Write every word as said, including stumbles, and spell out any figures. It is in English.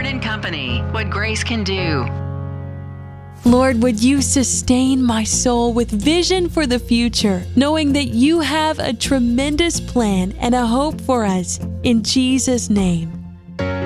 Osborne and Company, what grace can do. Lord, would you sustain my soul with vision for the future, knowing that you have a tremendous plan and a hope for us. In Jesus' name.